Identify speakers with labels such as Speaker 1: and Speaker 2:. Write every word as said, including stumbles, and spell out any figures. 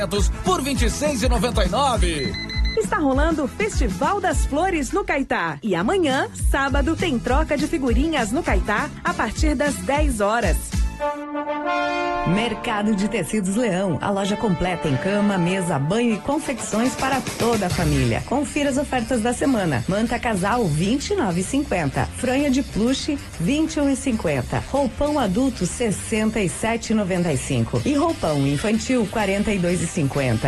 Speaker 1: por vinte e seis reais e noventa e nove centavos.
Speaker 2: Está rolando o Festival das Flores no Caetá. E amanhã, sábado, tem troca de figurinhas no Caetá a partir das dez horas.
Speaker 3: Mercado de Tecidos Leão, a loja completa em cama, mesa, banho e confecções para toda a família. Confira as ofertas da semana. Manta casal vinte e nove reais e cinquenta centavos, franha de plush vinte e um reais e cinquenta centavos, roupão adulto sessenta e sete reais e noventa e cinco centavos e roupão infantil quarenta e dois reais e cinquenta centavos.